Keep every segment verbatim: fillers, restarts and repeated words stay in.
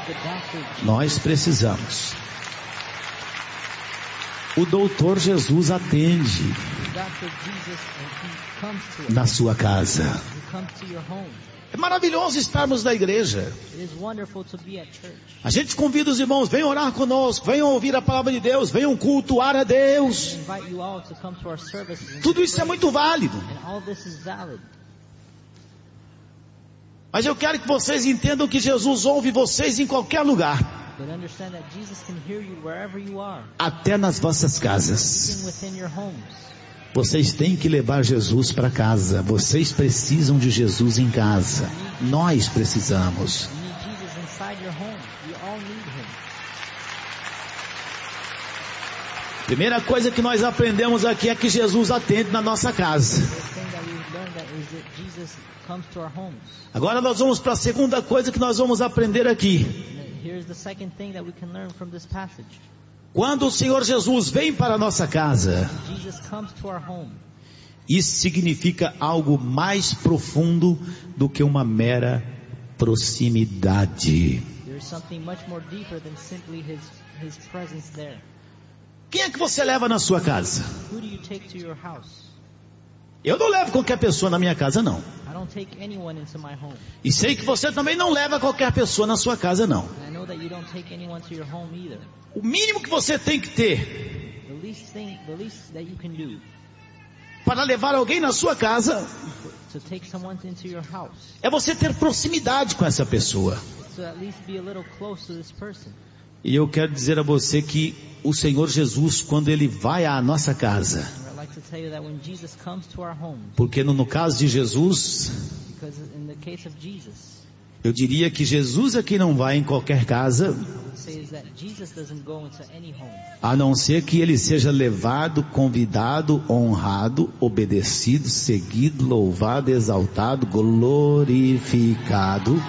Nós precisamos. O doutor Jesus atende na sua casa. É maravilhoso estarmos na igreja. A gente convida os irmãos, venham orar conosco, venham ouvir a palavra de Deus, venham cultuar a Deus. Tudo isso é muito válido. Mas eu quero que vocês entendam que Jesus ouve vocês em qualquer lugar. Até nas vossas casas. Vocês têm que levar Jesus para casa. Vocês precisam de Jesus em casa. Nós precisamos. Primeira coisa que nós aprendemos aqui é que Jesus atende na nossa casa. Agora nós vamos para a segunda coisa que nós vamos aprender aqui. Quando o Senhor Jesus vem para a nossa casa, isso significa algo mais profundo do que uma mera proximidade. Quem é que você leva na sua casa? Eu não levo qualquer pessoa na minha casa, não. E sei que você também não leva qualquer pessoa na sua casa, não. O mínimo que você tem que ter para levar alguém na sua casa é você ter proximidade com essa pessoa. E eu quero dizer a você que o Senhor Jesus, quando Ele vai à nossa casa, porque no, no caso de Jesus, eu diria que Jesus aqui não vai em qualquer casa, a não ser que Ele seja levado, convidado, honrado, obedecido, seguido, louvado, exaltado, glorificado.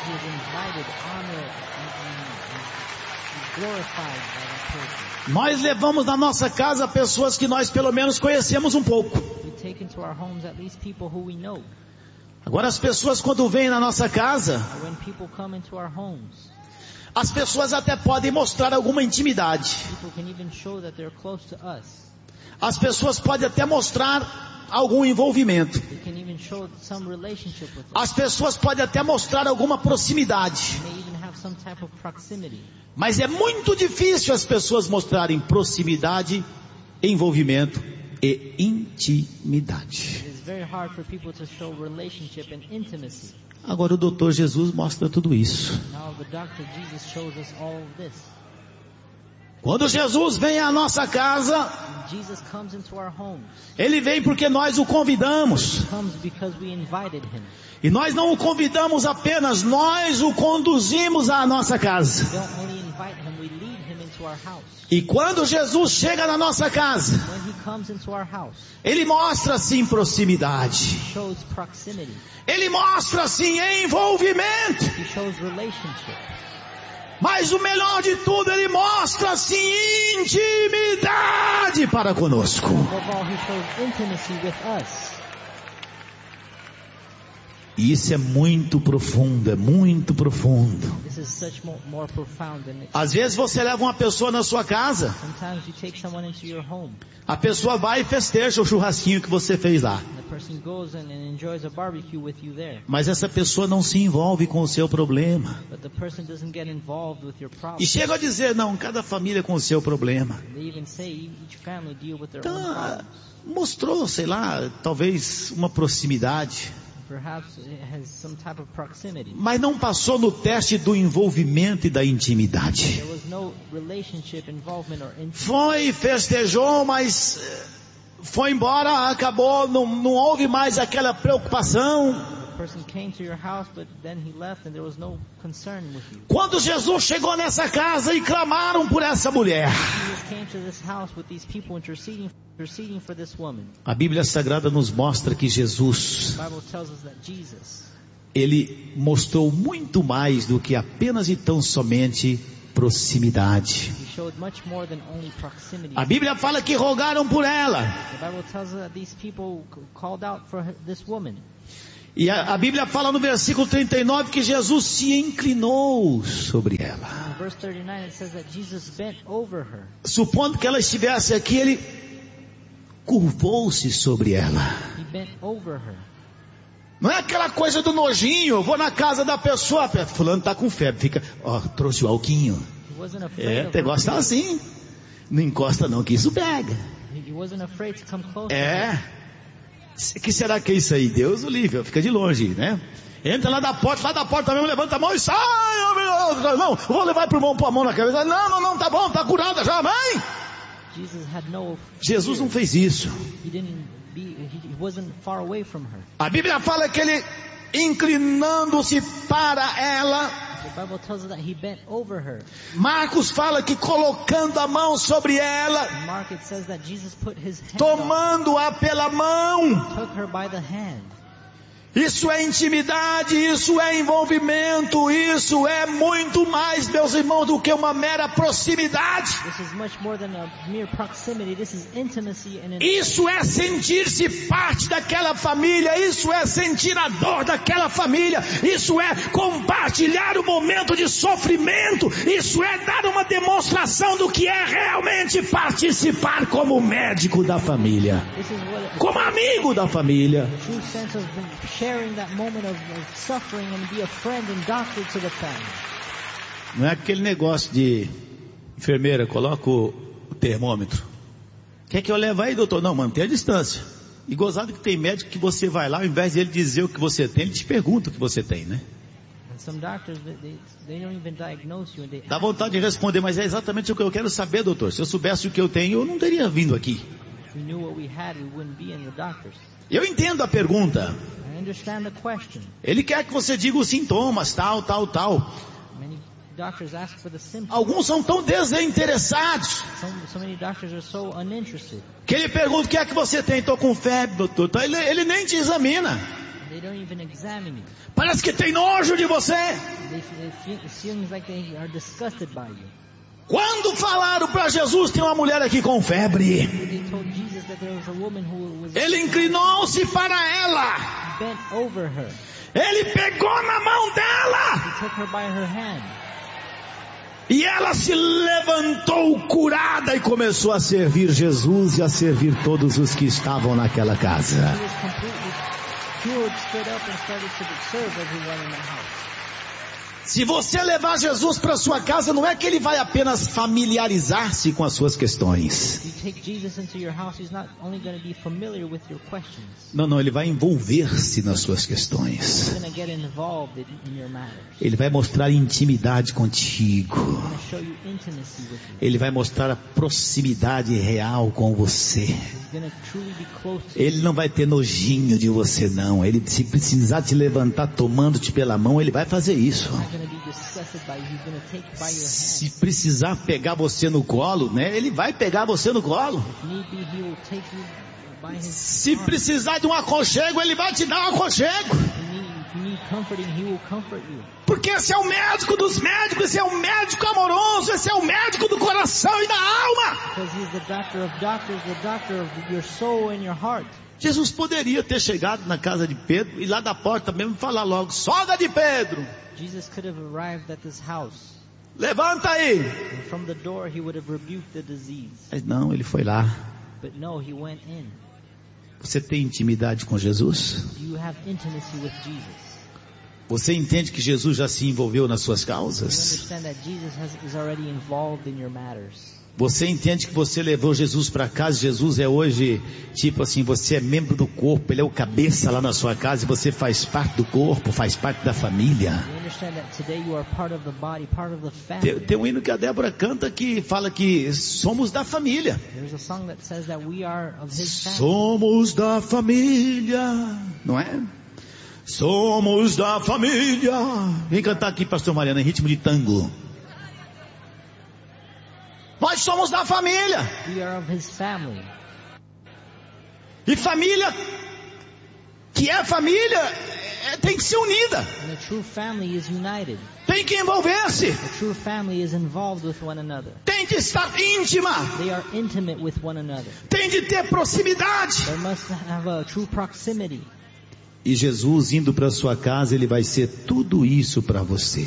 Nós levamos na nossa casa pessoas que nós pelo menos conhecemos um pouco. Agora as pessoas quando vêm na nossa casa, as pessoas até podem mostrar alguma intimidade. As pessoas podem até mostrar algum envolvimento. As pessoas podem até mostrar alguma proximidade. Mas é muito difícil as pessoas mostrarem proximidade, envolvimento e intimidade. Agora o doutor Jesus mostra tudo isso. Quando Jesus vem à nossa casa, Ele vem porque nós o convidamos. E nós não o convidamos apenas, nós o conduzimos à nossa casa. E quando Jesus chega na nossa casa, Ele mostra sim proximidade. Ele mostra sim envolvimento. Mas o melhor de tudo, Ele mostra sim intimidade para conosco. E isso é muito profundo, é muito profundo. Às vezes você leva uma pessoa na sua casa, a pessoa vai e festeja o churrasquinho que você fez lá. Mas essa pessoa não se envolve com o seu problema. E chega a dizer, não, cada família com o seu problema. Então, mostrou, sei lá, talvez uma proximidade. Mas não passou no teste do envolvimento e da intimidade. Foi, festejou, mas foi embora, acabou, não, não houve mais aquela preocupação. Quando Jesus chegou nessa casa e clamaram por essa mulher, a Bíblia Sagrada nos mostra que Jesus, Ele mostrou muito mais do que apenas e tão somente proximidade. A Bíblia fala que rogaram por ela. E a, a Bíblia fala no versículo trinta e nove que Jesus se inclinou sobre ela. verse thirty-nine it says that Jesus bent over her. Supondo que ela estivesse aqui, ele curvou-se sobre ela. He bent over her. Não é aquela coisa do nojinho, eu vou na casa da pessoa, fulano está com febre, fica, ó, trouxe o alquinho. É, o negócio está assim. Não encosta não, que isso pega. He wasn't afraid to come close. É. O que será que é isso aí? Deus o livre, fica de longe, né? Entra lá da porta, lá da porta mesmo, levanta a mão e sai. Não, vou levar pro irmão, pôr a mão na cabeça. Não, não, não, tá bom, tá curada já, mãe. Jesus, had no Jesus não fez isso. He didn't be, he wasn't far away from her. A Bíblia fala que ele, inclinando-se para ela, The Bible tells us that he bent over her. Marcos fala que colocando a mão sobre ela, In Mark it says that Jesus put his hand tomando-a pela mão. on, took her by the hand. Isso é intimidade, isso é envolvimento, isso é muito mais, meus irmãos, do que uma mera proximidade. This is much more than a mere proximity. This is intimacy and Isso é sentir-se parte daquela família, isso é sentir a dor daquela família, isso é compartilhar o momento de sofrimento, isso é dar uma demonstração do que é realmente participar como médico da família, this is what como amigo da família. a true sense of sharing that moment of, of suffering and be a friend and doctor to the family. Não é aquele negócio de enfermeira, coloca o, o termômetro. Quer que eu leve aí, doutor? Não, mantenha a distância. E gozado que tem médico que você vai lá, ao invés de ele dizer o que você tem, ele te pergunta o que você tem, né? And some doctors, they, they, they don't even diagnose you and they Dá ask vontade de responder, mas é exatamente o que eu quero saber, doutor. Se eu soubesse o que eu tenho, eu não teria vindo aqui. if we knew what we had, we wouldn't be in the doctors. Eu entendo a pergunta. I understand the question. Ele quer que você diga os sintomas, tal, tal, tal. Many doctors ask for the symptoms. Alguns são tão desinteressados Some, so many doctors are so uninterested. que ele pergunta o que é que você tem. Estou com febre, doutor. Então, ele, ele nem te examina. They don't even examine you. Parece que tem nojo de você. They, they feel, it seems like they are disgusted by you. Quando falaram para Jesus, tem uma mulher aqui com febre. They told Jesus that there was a woman who was Ele inclinou-se para ela. bent over her. Ele pegou na mão dela. He took her by her hand. E ela se levantou curada e começou a servir Jesus e a servir todos os que estavam naquela casa. She was completely cured, stood up and started to serve everyone in the house. Se você levar Jesus para sua casa, não é que ele vai apenas familiarizar-se com as suas questões. If you take Jesus into your house, he's not only going to be familiar with your questions. Não, não, ele vai envolver-se nas suas He's questões. going to get involved in, in your matters. Ele vai mostrar intimidade contigo. He's going to show you intimacy with you. Ele vai mostrar a proximidade real com você. He's going to truly be close to you. Ele não vai ter nojinho de você, não. Ele, se precisar te levantar tomando-te pela mão, ele vai fazer isso. He's not going to be disgusted by you. He's going to take by your hand. Se precisar pegar você no colo, né? Ele vai pegar você no colo. If need be, he will take you by his Se arm. precisar de um aconchego, ele vai te dar um aconchego. If you need, if you need comforting, he will comfort you. Porque esse é o médico dos médicos, esse é o médico amoroso, esse é o médico do coração e da alma. Because he's the doctor of doctors, the doctor of your soul and your heart. Jesus poderia ter chegado na casa de Pedro e lá da porta mesmo falar logo: sogra de Pedro, Jesus could have arrived at this house. levanta aí. And from the door, he would have rebuked the disease. Mas não, ele foi lá. But no, he went in. Você tem intimidade com Jesus? Do you have intimacy with Jesus? Você entende que Jesus já se envolveu nas suas Do you causas? understand that Jesus has, is already involved in your matters? Você entende que você levou Jesus para casa? Jesus é hoje, tipo assim, você é membro do corpo, ele é o cabeça lá na sua casa e você faz parte do corpo, faz parte da família. Do you understand that today you are part of the body, part of the Tem, family? tem um hino que a Débora canta que fala que somos da família. There's a song that says that we are of his family. Somos da família, não é? Somos da família. Vem cantar aqui, pastor Mariano, em ritmo de tango. Nós somos da família. We are of his family. E família, que é família, é, tem que ser unida. And a true family is united. Tem que envolver-se. A true family is involved with one another. Tem de estar íntima. They are intimate with one another. Tem de ter proximidade. They must have a true proximity. E Jesus indo para sua casa, ele vai ser tudo isso para você.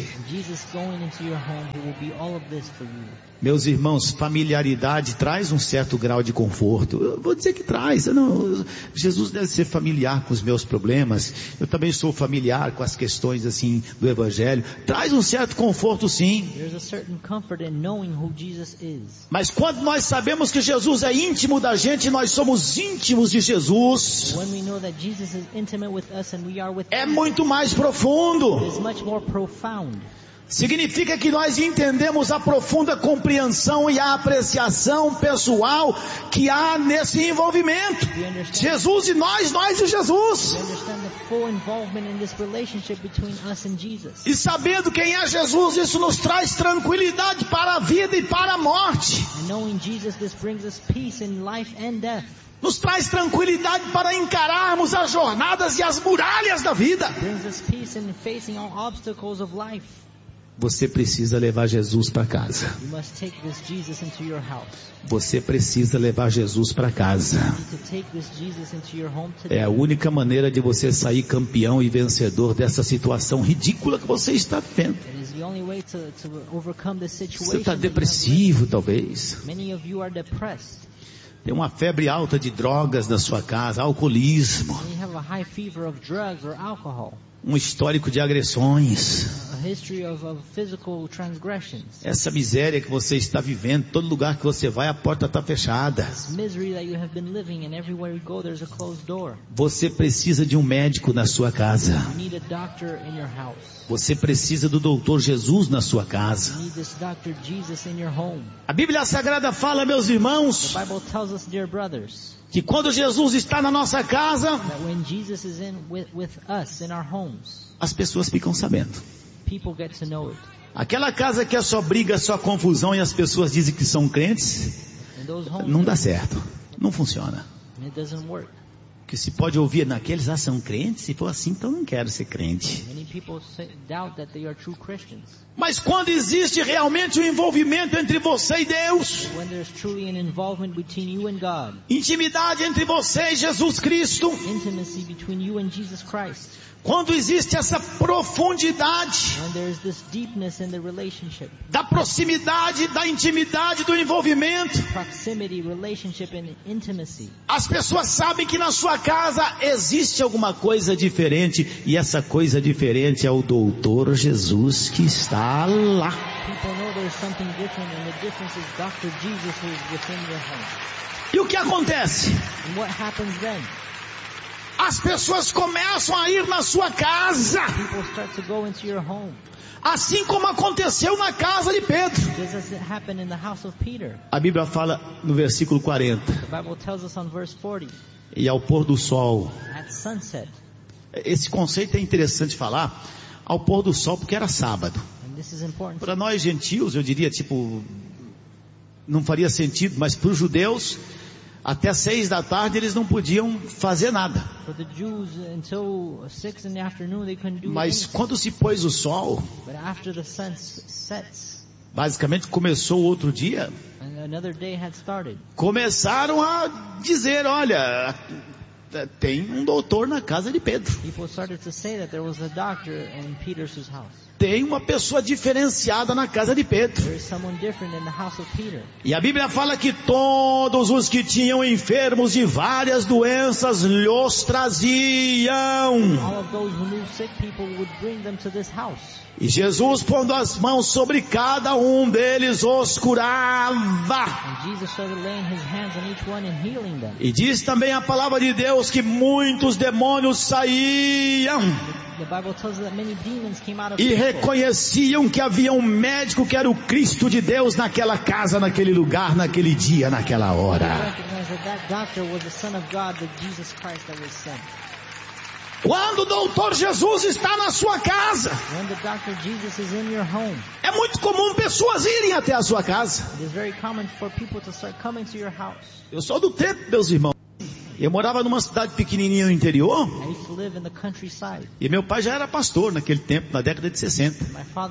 Meus irmãos, familiaridade traz um certo grau de conforto. Eu vou dizer que traz. Eu não, Jesus deve ser familiar com os meus problemas. Eu também sou familiar com as questões assim do Evangelho. Traz um certo conforto, sim. Mas quando nós sabemos que Jesus é íntimo da gente, nós somos íntimos de Jesus. É muito mais profundo. Significa que nós entendemos a profunda compreensão e a apreciação pessoal que há nesse envolvimento. Jesus e nós, nós e Jesus. E sabendo quem é Jesus, isso nos traz tranquilidade para a vida e para a morte. Nos traz tranquilidade para encararmos as jornadas e as muralhas da vida. Você precisa levar Jesus para casa. Você precisa levar Jesus para casa. É a única maneira de você sair campeão e vencedor dessa situação ridícula que você está vivendo. Você está depressivo, talvez. Tem uma febre alta de drogas na sua casa, alcoolismo. Um histórico de agressões. Essa miséria que você está vivendo, todo lugar que você vai, a porta está fechada. Você precisa de um médico na sua casa. Você precisa do doutor Jesus na sua casa. A Bíblia Sagrada fala, meus irmãos, que quando Jesus está na nossa casa, as pessoas ficam sabendo. Aquela casa que é só briga, só confusão e as pessoas dizem que são crentes, não dá certo, não funciona. Que se pode ouvir naqueles, ah, são crentes, se for assim, então não quero ser crente. Mas quando existe realmente um envolvimento entre você e Deus, intimidade entre você e Jesus Cristo, quando existe essa profundidade da proximidade, da intimidade, do envolvimento, as pessoas sabem que na sua casa existe alguma coisa diferente, e essa coisa diferente é o doutor Jesus que está lá. E o que acontece? As pessoas começam a ir na sua casa, assim como aconteceu na casa de Pedro. A Bíblia fala no versículo quarenta, e ao pôr do sol. Esse conceito é interessante falar, ao pôr do sol, porque era sábado. Para nós gentios, eu diria, tipo, não faria sentido, mas para os judeus, até seis da tarde eles não podiam fazer nada. Mas quando se pôs o sol, basicamente começou o outro dia, começaram a dizer, olha, tem um doutor na casa de Pedro. Tem uma pessoa diferenciada na casa de Pedro. E a Bíblia fala que todos os que tinham enfermos de várias doenças lhes traziam. E Jesus, pondo as mãos sobre cada um deles, os curava. E diz também a palavra de Deus que muitos demônios saíam. E reconheciam que havia um médico que era o Cristo de Deus naquela casa, naquele lugar, naquele dia, naquela hora. Quando o doutor Jesus está na sua casa, é muito comum pessoas irem até a sua casa. Eu sou do tempo, meus irmãos. Eu morava numa cidade pequenininha no interior. E meu pai já era pastor naquele tempo, na década de sessenta.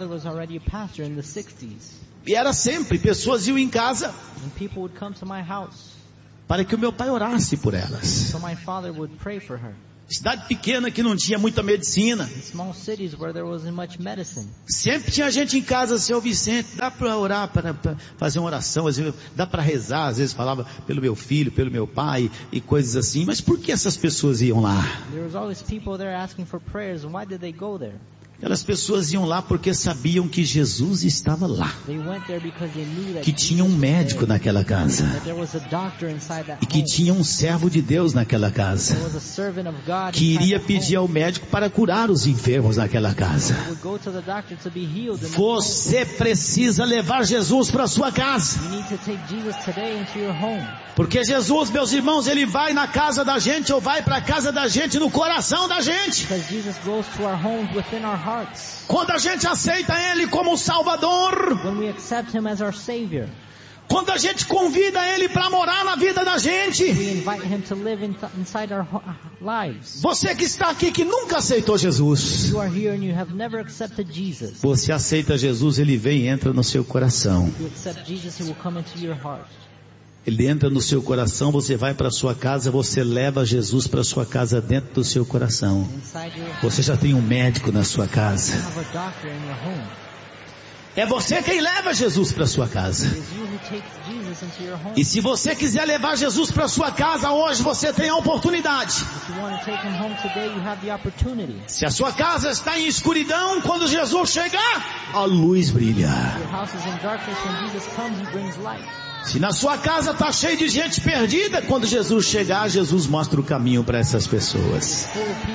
E era sempre, pessoas iam em casa para que o meu pai orasse por elas. Cidade pequena que não tinha muita medicina. Small cities where there wasn't much medicine. Sempre tinha gente em casa, seu Vicente, dá para orar, para fazer uma oração, às vezes, dá para rezar, às vezes falava pelo meu filho, pelo meu pai e coisas assim. Mas por que essas pessoas iam lá? There was always people there asking for prayers, and why did they go there? Aquelas pessoas iam lá porque sabiam que Jesus estava lá. Que tinha um médico naquela casa. E que tinha um servo de Deus naquela casa. Que iria pedir ao médico para curar os enfermos naquela casa. Você precisa levar Jesus para sua casa. Porque Jesus, meus irmãos, Ele vai na casa da gente ou vai para a casa da gente no coração da gente. Quando a gente aceita Ele como Salvador, quando a gente convida Ele para morar na vida da gente, você que está aqui que nunca aceitou Jesus, você aceita Jesus, Ele vem e entra no seu coração. Ele entra no seu coração, você vai para sua casa, você leva Jesus para sua casa dentro do seu coração. Você já tem um médico na sua casa. É você quem leva Jesus para sua casa. E se você quiser levar Jesus para sua casa hoje, você tem a oportunidade. Se a sua casa está em escuridão, quando Jesus chegar, a luz brilha. Se na sua casa está cheio de gente perdida, quando Jesus chegar, Jesus mostra o caminho para essas pessoas.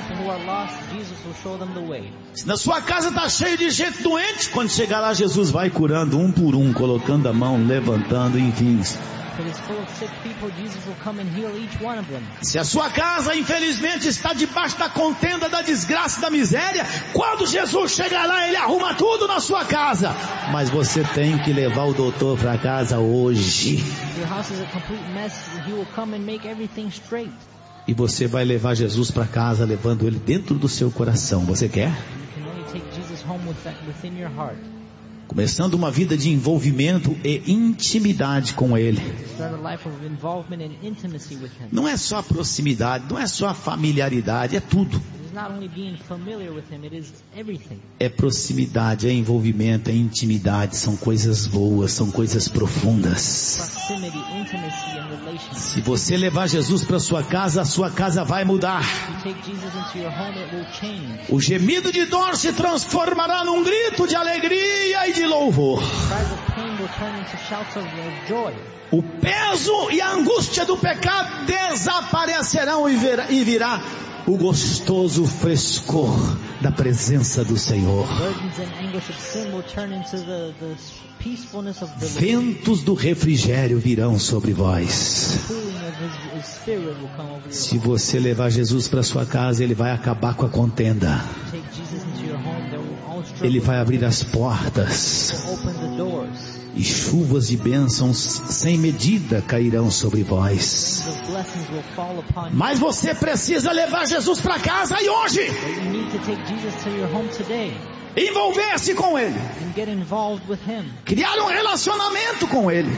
Se na sua casa está cheio de gente doente, quando chegar lá, Jesus vai curando um por um, colocando a mão, levantando, enfim. Se a sua casa, infelizmente, está debaixo da contenda, da desgraça, da miséria, quando Jesus chegar lá, Ele arruma tudo na sua casa. Mas você tem que levar o doutor para casa hoje. E você vai levar Jesus para casa, levando Ele dentro do seu coração. Você quer? Começando uma vida de envolvimento e intimidade com Ele. Não é só a proximidade, não é só a familiaridade, é tudo. É proximidade, é envolvimento, é intimidade, são coisas boas, são coisas profundas. Se você levar Jesus para sua casa, a sua casa vai mudar. O gemido de dor se transformará num grito de alegria e de louvor. O peso e a angústia do pecado desaparecerão e virá o gostoso frescor da presença do Senhor. Ventos do refrigério virão sobre vós. Se você levar Jesus para sua casa, Ele vai acabar com a contenda. Ele vai abrir as portas. E chuvas de bênçãos sem medida cairão sobre vós. Mas você precisa levar Jesus para casa e hoje. Envolver-se com Ele. Criar um relacionamento com Ele.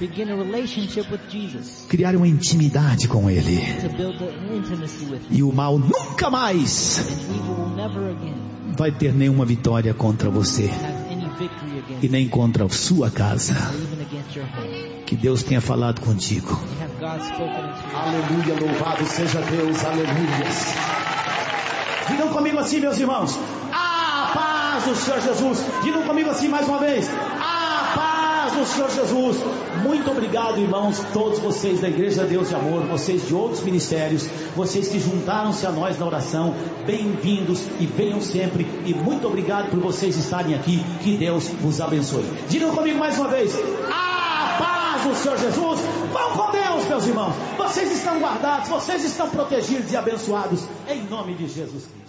Criar uma intimidade com Ele. E o mal nunca mais vai ter nenhuma vitória contra você. E nem contra a sua casa. Que Deus tenha falado contigo. Aleluia, louvado seja Deus, aleluia. Digam comigo assim, meus irmãos: a paz do Senhor Jesus. Digam comigo assim mais uma vez: a paz do Senhor Jesus. Muito obrigado, irmãos, todos vocês da Igreja Deus de Amor, vocês de outros ministérios, vocês que juntaram-se a nós na oração. Bem-vindos e venham sempre. E muito obrigado por vocês estarem aqui. Que Deus vos abençoe. Digam comigo mais uma vez: a paz do Senhor Jesus. Vão com Deus, meus irmãos. Vocês estão guardados, vocês estão protegidos e abençoados em nome de Jesus Cristo.